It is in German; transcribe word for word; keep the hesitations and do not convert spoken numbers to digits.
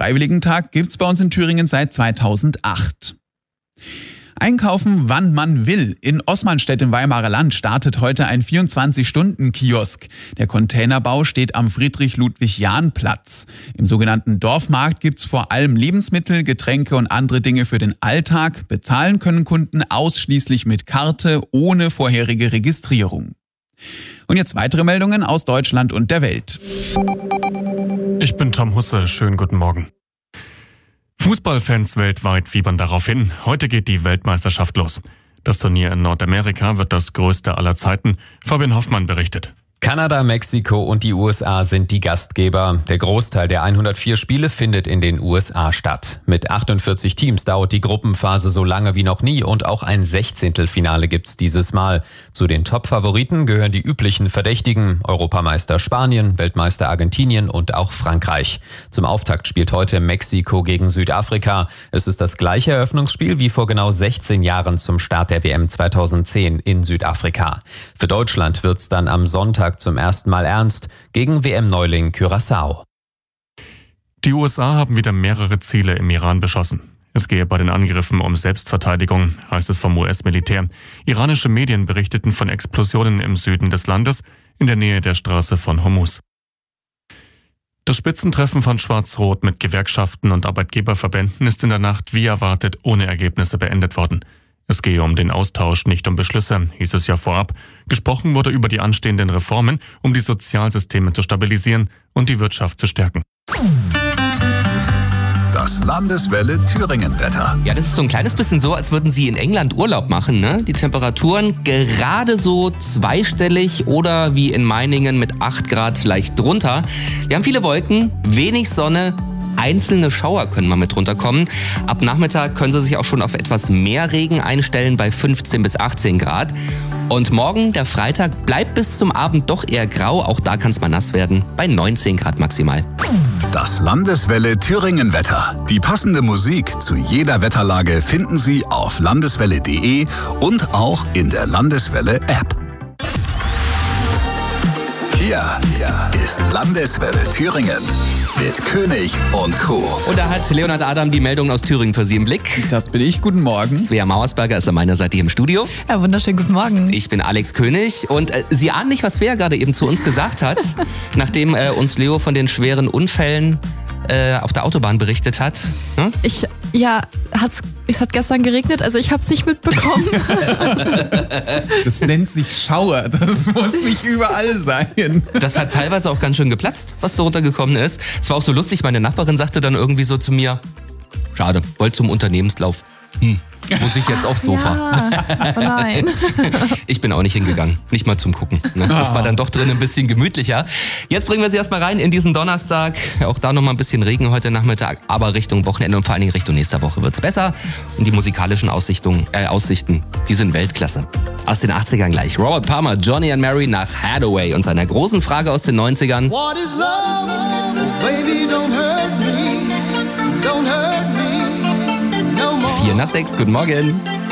Freiwilligentag gibt's bei uns in Thüringen seit zweitausendacht. Einkaufen, wann man will. In Osmanstedt im Weimarer Land startet heute ein vierundzwanzig-Stunden-Kiosk. Der Containerbau steht am Friedrich-Ludwig-Jahn-Platz. Im sogenannten Dorfmarkt gibt's vor allem Lebensmittel, Getränke und andere Dinge für den Alltag. Bezahlen können Kunden ausschließlich mit Karte, ohne vorherige Registrierung. Und jetzt weitere Meldungen aus Deutschland und der Welt. Ich bin Tom Husse, schönen guten Morgen. Fußballfans weltweit fiebern darauf hin. Heute geht die Weltmeisterschaft los. Das Turnier in Nordamerika wird das größte aller Zeiten. Fabian Hoffmann berichtet. Kanada, Mexiko und die U S A sind die Gastgeber. Der Großteil der hundertvier Spiele findet in den U S A statt. Mit achtundvierzig Teams dauert die Gruppenphase so lange wie noch nie und auch ein Sechzehntelfinale gibt's dieses Mal. Zu den Top-Favoriten gehören die üblichen Verdächtigen: Europameister Spanien, Weltmeister Argentinien und auch Frankreich. Zum Auftakt spielt heute Mexiko gegen Südafrika. Es ist das gleiche Eröffnungsspiel wie vor genau sechzehn Jahren zum Start der W M zweitausendzehn in Südafrika. Für Deutschland wird's dann am Sonntag zum ersten Mal ernst gegen W M-Neuling Curaçao. Die U S A haben wieder mehrere Ziele im Iran beschossen. Es gehe bei den Angriffen um Selbstverteidigung, heißt es vom U S-Militär. Iranische Medien berichteten von Explosionen im Süden des Landes, in der Nähe der Straße von Hormuz. Das Spitzentreffen von Schwarz-Rot mit Gewerkschaften und Arbeitgeberverbänden ist in der Nacht wie erwartet ohne Ergebnisse beendet worden. Es gehe um den Austausch, nicht um Beschlüsse, hieß es ja vorab. Gesprochen wurde über die anstehenden Reformen, um die Sozialsysteme zu stabilisieren und die Wirtschaft zu stärken. Das Landeswelle Thüringen-Wetter. Ja, das ist so ein kleines bisschen so, als würden Sie in England Urlaub machen, ne? Die Temperaturen gerade so zweistellig oder wie in Meiningen mit acht Grad leicht drunter. Wir haben viele Wolken, wenig Sonne. Einzelne Schauer können mal mit runterkommen. Ab Nachmittag können Sie sich auch schon auf etwas mehr Regen einstellen bei fünfzehn bis achtzehn Grad. Und morgen, der Freitag, bleibt bis zum Abend doch eher grau. Auch da kann es mal nass werden, bei neunzehn Grad maximal. Das Landeswelle Thüringen-Wetter. Die passende Musik zu jeder Wetterlage finden Sie auf landeswelle punkt de und auch in der Landeswelle-App. Hier ist Landeswelle Thüringen mit König und Co. Und da hat Leonhard Adam die Meldungen aus Thüringen für Sie im Blick. Das bin ich, guten Morgen. Svea Mauersberger ist an meiner Seite hier im Studio. Ja, wunderschönen guten Morgen. Ich bin Alex König und äh, Sie ahnen nicht, was Svea gerade eben zu uns gesagt hat, nachdem äh, uns Leo von den schweren Unfällen äh, auf der Autobahn berichtet hat. Hm? Ich, ja, hat's, es hat gestern geregnet, also ich habe es nicht mitbekommen. Das nennt sich Schauer, das muss nicht überall sein. Das hat teilweise auch ganz schön geplatzt, was da runtergekommen ist. Es war auch so lustig, meine Nachbarin sagte dann irgendwie so zu mir: Schade, wollt zum Unternehmenslauf. Hm. Muss ich jetzt aufs Sofa? Ja, oh nein. Ich bin auch nicht hingegangen, nicht mal zum Gucken. Ne? Das war dann doch drin ein bisschen gemütlicher. Jetzt bringen wir Sie erstmal rein in diesen Donnerstag. Auch da nochmal ein bisschen Regen heute Nachmittag, aber Richtung Wochenende und vor allen Dingen Richtung nächster Woche wird's besser. Und die musikalischen Aussichten, äh, Aussichten, die sind Weltklasse. Aus den achtzigern gleich. Robert Palmer, Johnny and Mary nach Hathaway und seiner großen Frage aus den neunzigern. What is love? Baby, don't hurt me. Don't hurt me. No more. Vier nach sechs, guten Morgen.